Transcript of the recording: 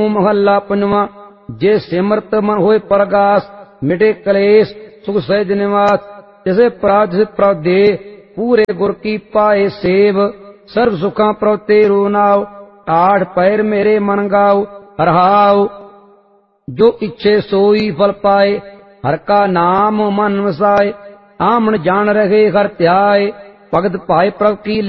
महला पंजवा। जे सिमरत मन होए परगास, मिटे कलेश सुख सहज निवास। जिसे प्राज प्रदे पूरे गुर की पाए सेव, सर्व सुखा प्रभ तेरो नाव। आठ पैर मेरे मन गाओ हरहाओ, जो इच्छे सोई फल पाए। हर का नाम मन वसाए, आमन जान रहे हर त्याय। भगत पाए प्रभ की